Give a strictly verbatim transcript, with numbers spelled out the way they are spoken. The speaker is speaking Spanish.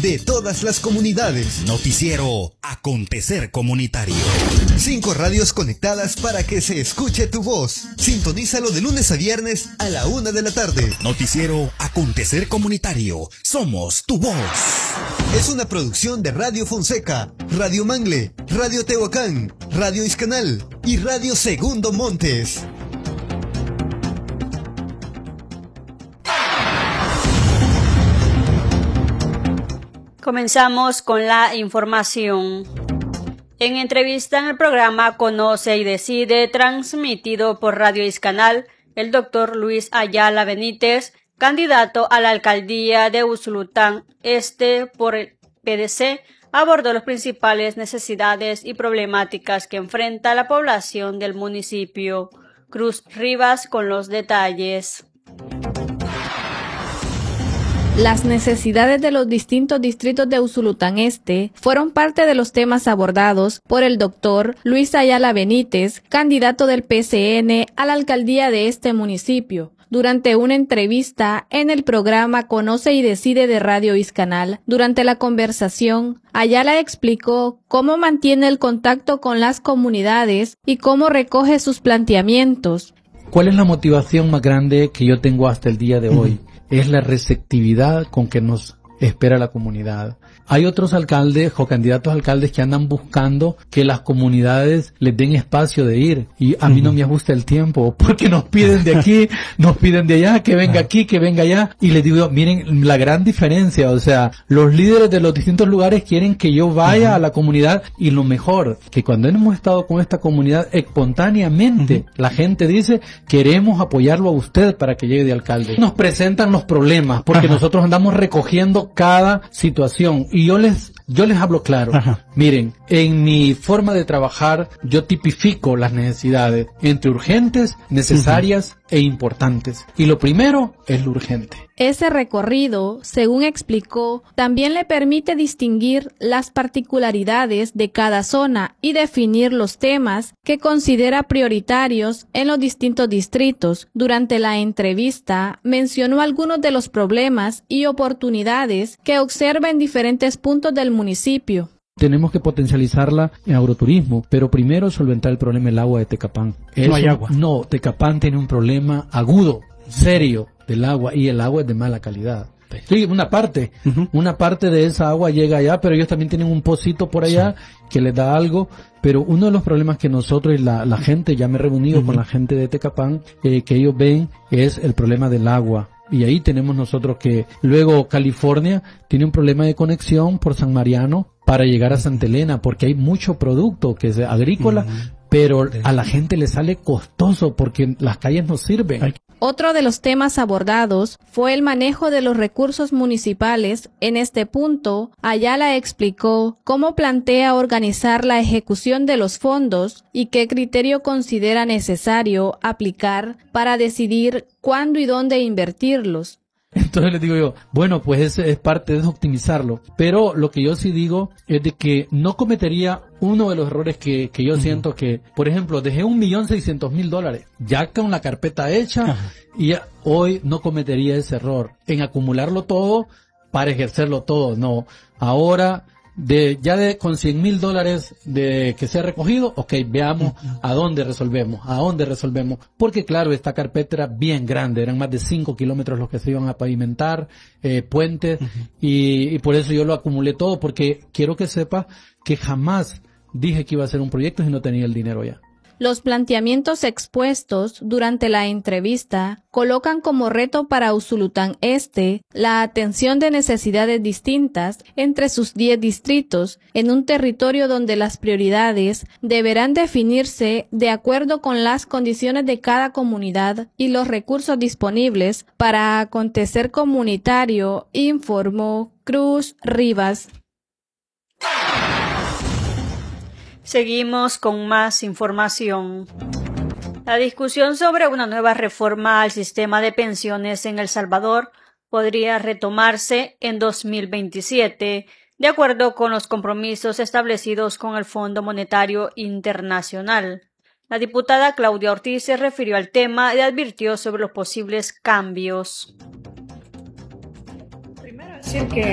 de todas las comunidades. Noticiero Acontecer Comunitario. Cinco radios conectadas para que se escuche tu voz. Sintonízalo de lunes a viernes a la una de la tarde. Noticiero Acontecer Comunitario. Somos tu voz. Es una producción de Radio Fonseca, Radio Mangle, Radio Tehuacán, Radio Iscanal y Radio Segundo Montes. Comenzamos con la información. En entrevista en el programa Conoce y Decide, transmitido por Radio Iscanal, el doctor Luis Ayala Benítez, candidato a la alcaldía de Usulután Este por el P D C, abordó las principales necesidades y problemáticas que enfrenta la población del municipio. Cruz Rivas con los detalles. Las necesidades de los distintos distritos de Usulután Este fueron parte de los temas abordados por el doctor Luis Ayala Benítez, candidato del P C N a la alcaldía de este municipio. Durante una entrevista en el programa Conoce y Decide de Radio Iscanal, durante la conversación, Ayala explicó cómo mantiene el contacto con las comunidades y cómo recoge sus planteamientos. ¿Cuál es la motivación más grande que yo tengo hasta el día de hoy? Es la receptividad con que nos espera la comunidad. Hay otros alcaldes o candidatos a alcaldes que andan buscando que las comunidades les den espacio de ir, y a mí no me ajusta el tiempo porque nos piden de aquí, nos piden de allá, que venga aquí, que venga allá, y les digo, miren la gran diferencia, o sea, los líderes de los distintos lugares quieren que yo vaya uh-huh. a la comunidad, y lo mejor, que cuando hemos estado con esta comunidad espontáneamente, uh-huh. la gente dice, queremos apoyarlo a usted para que llegue de alcalde. Nos presentan los problemas porque uh-huh. nosotros andamos recogiendo cada situación. Y yo les, yo les hablo claro. Ajá. Miren, en mi forma de trabajar, yo tipifico las necesidades entre urgentes, necesarias uh-huh. e importantes. Y lo primero es lo urgente. Ese recorrido, según explicó, también le permite distinguir las particularidades de cada zona y definir los temas que considera prioritarios en los distintos distritos. Durante la entrevista, mencionó algunos de los problemas y oportunidades que observa en diferentes puntos del municipio. Tenemos que potencializarla en agroturismo, pero primero solventar el problema del agua de Tecapán. Eso, no hay agua. No, Tecapán tiene un problema agudo, serio, del agua, y el agua es de mala calidad. Sí, una parte, uh-huh. una parte de esa agua llega allá, pero ellos también tienen un pocito por allá sí. que les da algo. Pero uno de los problemas que nosotros y la, la gente, ya me he reunido uh-huh. con la gente de Tecapán, eh, que ellos ven es el problema del agua. Y ahí tenemos nosotros que luego California tiene un problema de conexión por San Mariano para llegar a Santa Elena, porque hay mucho producto que es agrícola, uh-huh. pero a la gente le sale costoso porque las calles no sirven. Otro de los temas abordados fue el manejo de los recursos municipales. En este punto, Ayala explicó cómo plantea organizar la ejecución de los fondos y qué criterio considera necesario aplicar para decidir cuándo y dónde invertirlos. Entonces les digo yo, bueno, pues ese es parte de optimizarlo. Pero lo que yo sí digo es de que no cometería uno de los errores que, que yo uh-huh. siento que, por ejemplo, dejé un millón seiscientos mil dólares, ya con la carpeta hecha, uh-huh. y ya, hoy no cometería ese error en acumularlo todo para ejercerlo todo. No, ahora de ya de con cien mil dólares de que se ha recogido, ok, veamos uh-huh. a dónde resolvemos, a dónde resolvemos, porque claro, esta carpeta era bien grande, eran más de cinco kilómetros los que se iban a pavimentar, eh, puentes, uh-huh. y, y por eso yo lo acumulé todo, porque quiero que sepa que jamás dije que iba a hacer un proyecto si no tenía el dinero ya. Los planteamientos expuestos durante la entrevista colocan como reto para Usulután Este la atención de necesidades distintas entre sus diez distritos en un territorio donde las prioridades deberán definirse de acuerdo con las condiciones de cada comunidad y los recursos disponibles para acontecer comunitario, informó Cruz Rivas. Seguimos con más información. La discusión sobre una nueva reforma al sistema de pensiones en El Salvador podría retomarse en dos mil veintisiete, de acuerdo con los compromisos establecidos con el Fondo Monetario Internacional. La diputada Claudia Ortiz se refirió al tema y advirtió sobre los posibles cambios. Primero decir que